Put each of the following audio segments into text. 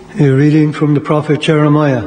A reading from the prophet Jeremiah.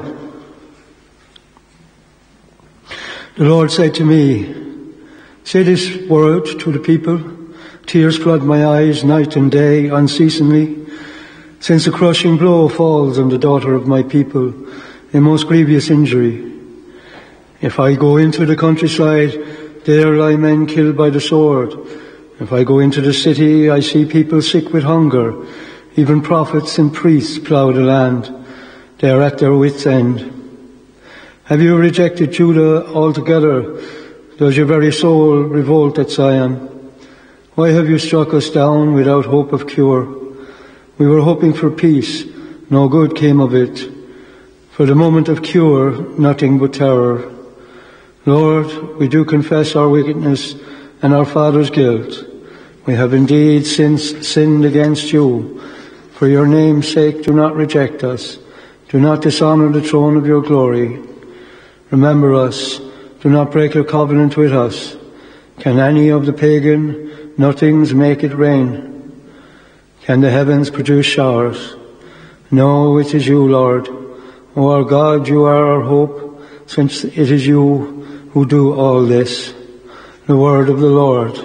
The Lord said to me, say this word to the people. Tears flood my eyes night and day unceasingly, since a crushing blow falls on the daughter of my people, a most grievous injury. If I go into the countryside, there lie men killed by the sword. If I go into the city, I see people sick with hunger. Even prophets and priests plough the land. They are at their wits' end. Have you rejected Judah altogether? Does your very soul revolt at Zion? Why have you struck us down without hope of cure? We were hoping for peace. No good came of it. For the moment of cure, nothing but terror. Lord, we do confess our wickedness and our fathers' guilt. We have indeed sinned against you. For your name's sake, do not reject us. Do not dishonor the throne of your glory. Remember us. Do not break your covenant with us. Can any of the pagan nothings make it rain? Can the heavens produce showers? No, it is you, Lord. O our God, you are our hope, since it is you who do all this. The word of the Lord.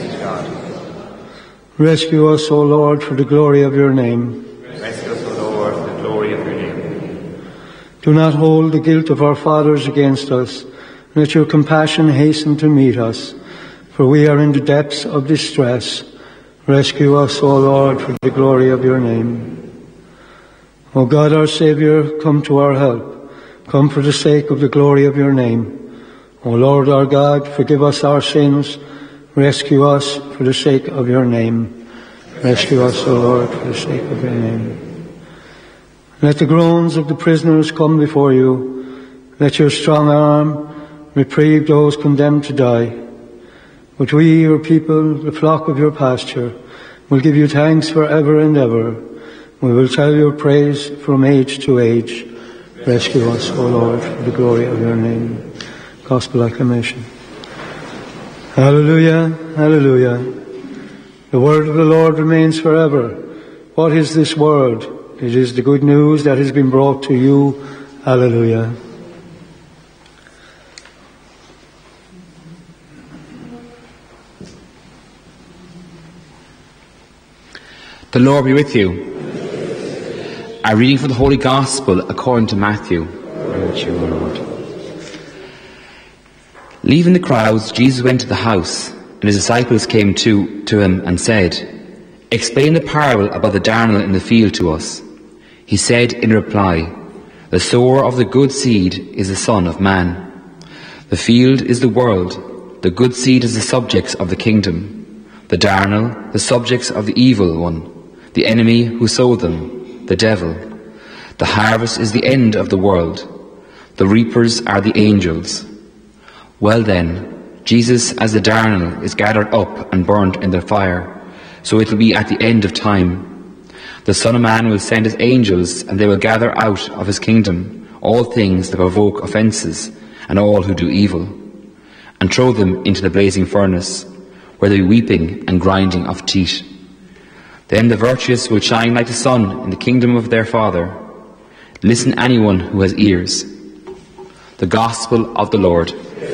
Rescue us, O Lord, for the glory of your name. Rescue us, O Lord, for the glory of your name. Do not hold the guilt of our fathers against us. Let your compassion hasten to meet us, for we are in the depths of distress. Rescue us, O Lord, for the glory of your name. O God, our Saviour, come to our help. Come for the sake of the glory of your name. O Lord our God, forgive us our sins. Rescue us for the sake of your name. Rescue us, O Lord, for the sake of your name. Let the groans of the prisoners come before you. Let your strong arm reprieve those condemned to die. But we, your people, the flock of your pasture, will give you thanks forever and ever. We will tell your praise from age to age. Rescue us, O Lord, for the glory of your name. Gospel acclamation. Hallelujah, hallelujah. The word of the Lord remains forever. What is this word? It is the good news that has been brought to you. Hallelujah. The Lord be with you. A reading from the Holy Gospel according to Matthew. Praise you, O Lord. Leaving the crowds, Jesus went to the house, and his disciples came to him and said, explain the parable about the darnel in the field to us. He said in reply, the sower of the good seed is the Son of Man. The field is the world, the good seed is the subjects of the kingdom, the darnel, the subjects of the evil one, the enemy who sowed them, the devil. The harvest is the end of the world, the reapers are the angels. Well then, Jesus as the darnel is gathered up and burnt in the fire, so it will be at the end of time. The Son of Man will send his angels, and they will gather out of his kingdom all things that provoke offences, and all who do evil, and throw them into the blazing furnace, where there will be weeping and grinding of teeth. Then the virtuous will shine like the sun in the kingdom of their Father. Listen, anyone who has ears. The Gospel of the Lord.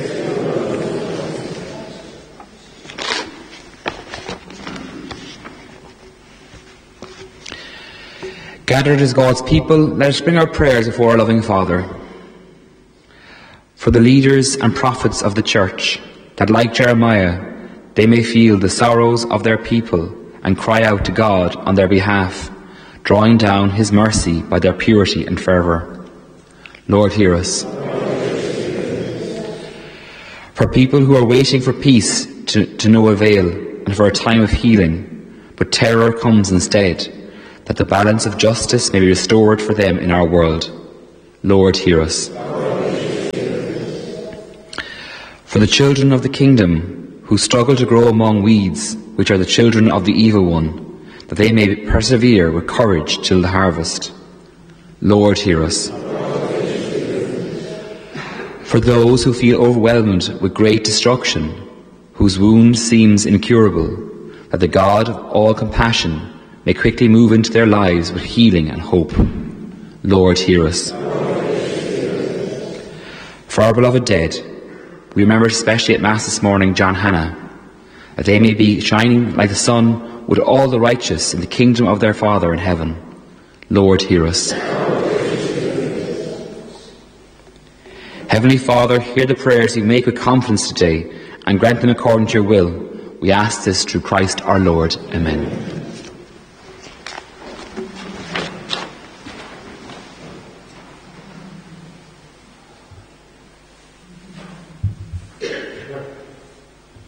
Gathered as God's people, let us bring our prayers before our loving Father. For the leaders and prophets of the Church, that like Jeremiah, they may feel the sorrows of their people and cry out to God on their behalf, drawing down his mercy by their purity and fervour. Lord, hear us. For people who are waiting for peace to no avail, and for a time of healing, but terror comes instead, that the balance of justice may be restored for them in our world. Lord, hear us. For the children of the kingdom, who struggle to grow among weeds, which are the children of the evil one, that they may persevere with courage till the harvest. Lord, hear us. For those who feel overwhelmed with great destruction, whose wound seems incurable, that the God of all compassion may quickly move into their lives with healing and hope. Lord, hear us. For our beloved dead, we remember especially at Mass this morning John Hannah, that they may be shining like the sun with all the righteous in the kingdom of their Father in heaven. Lord, hear us. Heavenly Father, hear the prayers we make with confidence today and grant them according to your will. We ask this through Christ our Lord. Amen.